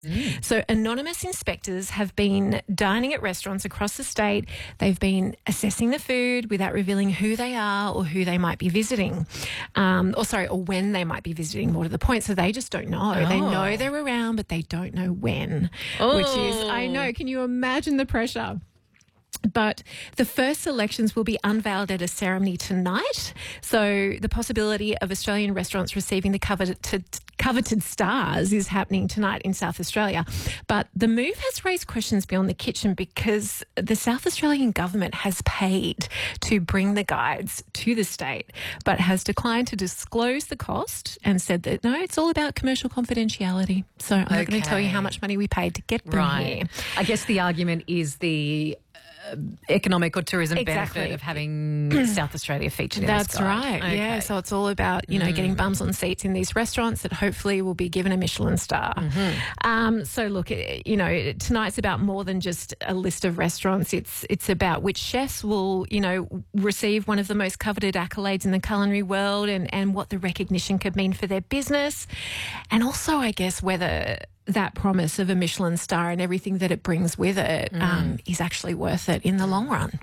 So anonymous inspectors have been dining at restaurants across the state. They've been assessing the food without revealing who they are or who they might be visiting, or when they might be visiting, more to the point. So they just don't know. They know they're around, but they don't know when, which is, I know, can you imagine the pressure? But the first selections will be unveiled at a ceremony tonight. So the possibility of Australian restaurants receiving the coveted stars is happening tonight in South Australia. But the move has raised questions beyond the kitchen because the South Australian government has paid to bring the guides to the state, but has declined to disclose the cost and said that, no, it's all about commercial confidentiality. So I'm not going to tell you how much money we paid to get them here. I guess the argument is the economic or tourism benefit of having South Australia featured in this guide. That's right, Okay. yeah. So it's all about, getting bums on seats in these restaurants that hopefully will be given a Michelin star. So look, tonight's about more than just a list of restaurants. It's about which chefs will, receive one of the most coveted accolades in the culinary world and what the recognition could mean for their business. And also, I guess, whether that promise of a Michelin star and everything that it brings with it is actually worth it in the long run.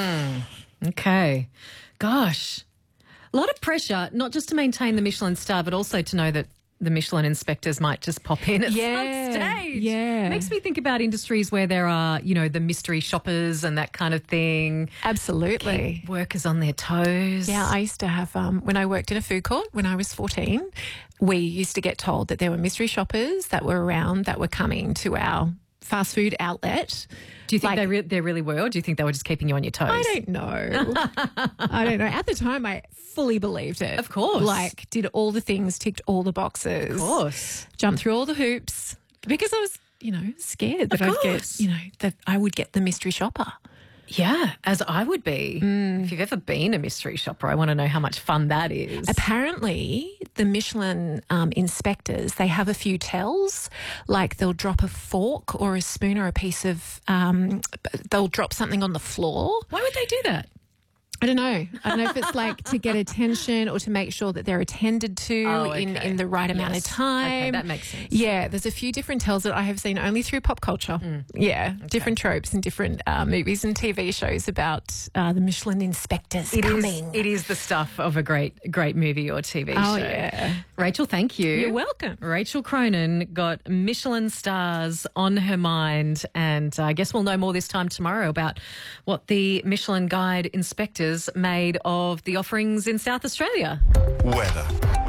Okay. Gosh. A lot of pressure, not just to maintain the Michelin star, but also to know that the Michelin inspectors might just pop in at some stage. Yeah. Makes me think about industries where there are, the mystery shoppers and that kind of thing. Absolutely. Keep workers on their toes. Yeah, I used to have, when I worked in a food court when I was 14, we used to get told that there were mystery shoppers that were around that were coming to our fast food outlet. Do you think they really were, or do you think they were just keeping you on your toes? I don't know. I don't know. At the time, I fully believed it. Of course. Did all the things, ticked all the boxes. Of course. Jumped through all the hoops because I was, scared that that I would get the mystery shopper. Yeah, as I would be. If you've ever been a mystery shopper, I want to know how much fun that is. Apparently, the Michelin inspectors, they have a few tells, like they'll drop a fork or a spoon or a piece of, they'll drop something on the floor. Why would they do that? I don't know. I don't know if it's to get attention or to make sure that they're attended to in the right amount of time. Okay, that makes sense. Yeah, there's a few different tells that I have seen only through pop culture. Yeah, different tropes and different movies and TV shows about the Michelin inspectors coming. It is the stuff of a great movie or TV show. Oh, yeah. Rachel, thank you. You're welcome. Rachel Cronin got Michelin stars on her mind, and I guess we'll know more this time tomorrow about what the Michelin Guide inspectors made of the offerings in South Australia. Weather.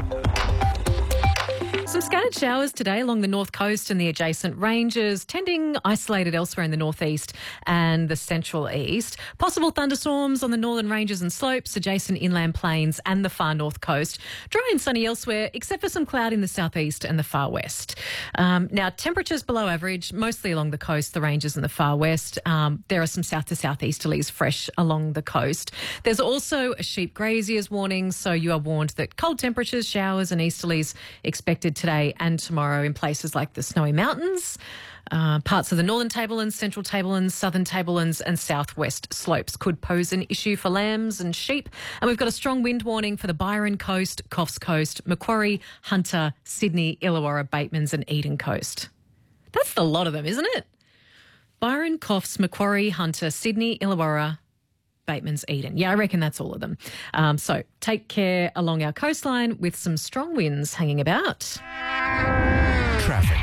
Some scattered showers today along the north coast and the adjacent ranges, tending isolated elsewhere in the northeast and the central east. Possible thunderstorms on the northern ranges and slopes, adjacent inland plains and the far north coast. Dry and sunny elsewhere, except for some cloud in the southeast and the far west. Now, temperatures below average, mostly along the coast, the ranges and the far west. There are some south to southeasterlies fresh along the coast. There's also a sheep graziers warning, so you are warned that cold temperatures, showers and easterlies expected today and tomorrow in places like the Snowy Mountains, parts of the northern tablelands, central tablelands, southern tablelands and southwest slopes could pose an issue for lambs and sheep. And we've got a strong wind warning for the Byron Coast, Coffs Coast, Macquarie, Hunter, Sydney, Illawarra, Batemans and Eden Coast. That's a lot of them, isn't it? Byron, Coffs, Macquarie, Hunter, Sydney, Illawarra, Batemans, Eden. Yeah, I reckon that's all of them. So take care along our coastline with some strong winds hanging about. Traffic.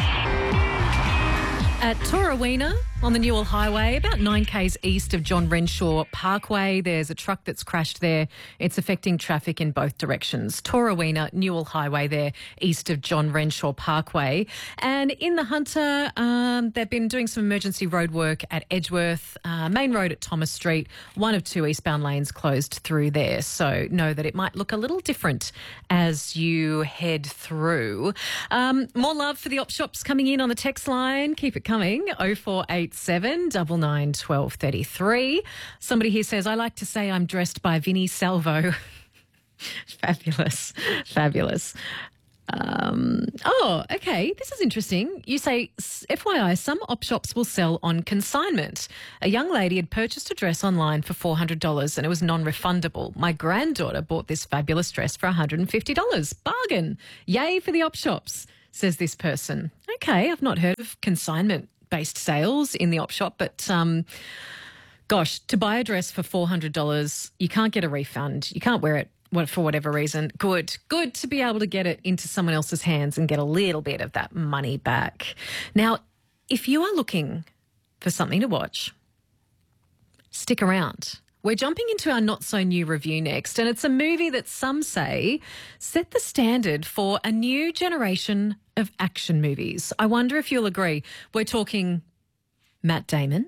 At Torrewina on the Newell Highway, about 9 k's east of John Renshaw Parkway, there's a truck that's crashed there. It's affecting traffic in both directions. Torrewina, Newell Highway there, east of John Renshaw Parkway. And in the Hunter, they've been doing some emergency road work at Edgeworth, main road at Thomas Street. One of two eastbound lanes closed through there. So know that it might look a little different as you head through. More love for the op shops coming in on the text line. Keep it coming. 0487 99 12 33. Somebody here says, I like to say I'm dressed by Vinnie Salvo. Fabulous. Fabulous. Okay. This is interesting. You say, FYI, some op shops will sell on consignment. A young lady had purchased a dress online for $400 and it was non-refundable. My granddaughter bought this fabulous dress for $150. Bargain. Yay for the op shops. says this person. Okay, I've not heard of consignment-based sales in the op shop, but gosh, to buy a dress for $400, you can't get a refund. You can't wear it for whatever reason. Good to be able to get it into someone else's hands and get a little bit of that money back. Now, if you are looking for something to watch, stick around. We're jumping into our not-so-new review next, and it's a movie that some say set the standard for a new generation of action movies. I wonder if you'll agree. We're talking Matt Damon,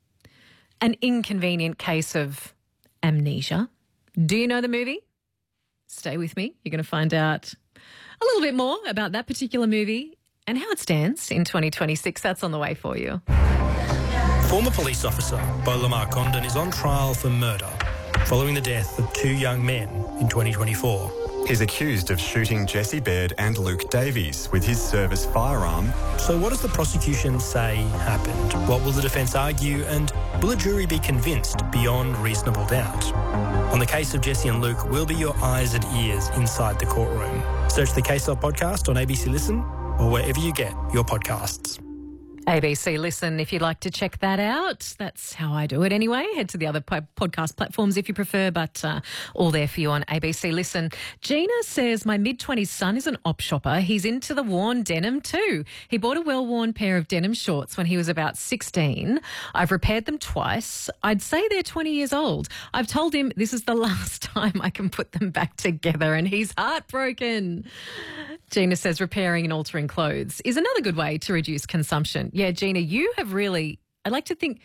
An Inconvenient Case of Amnesia. Do you know the movie? Stay with me. You're going to find out a little bit more about that particular movie and how it stands in 2026. That's on the way for you. Former police officer Beau Lamar Condon is on trial for murder following the death of two young men in 2024. He's accused of shooting Jesse Baird and Luke Davies with his service firearm. So what does the prosecution say happened? What will the defence argue, and will a jury be convinced beyond reasonable doubt? On the case of Jesse and Luke, we'll be your eyes and ears inside the courtroom. Search the Case Up podcast on ABC Listen or wherever you get your podcasts. ABC Listen, if you'd like to check that out. That's how I do it anyway. Head to the other podcast platforms if you prefer, but all there for you on ABC Listen. Gina says, my mid-20s son is an op shopper. He's into the worn denim too. He bought a well-worn pair of denim shorts when he was about 16. I've repaired them twice. I'd say they're 20 years old. I've told him this is the last time I can put them back together, and he's heartbroken. Gina says repairing and altering clothes is another good way to reduce consumption. Yeah, Gina, you have really, I like to think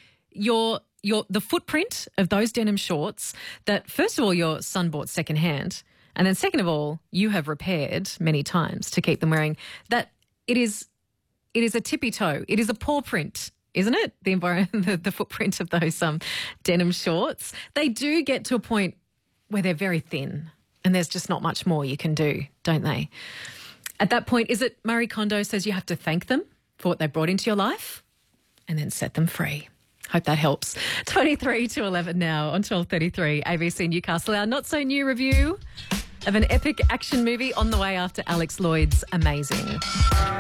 the footprint of those denim shorts that, first of all, your son bought secondhand, and then second of all, you have repaired many times to keep them wearing, that it is a tippy toe. It is a paw print, isn't it? The footprint of those denim shorts. They do get to a point where they're very thin and there's just not much more you can do, don't they? At that point, is it Marie Kondo says you have to thank them for what they brought into your life and then set them free? Hope that helps. 23 to 11 now on 12:33 ABC Newcastle. Our not-so-new review of an epic action movie on the way after Alex Lloyd's Amazing.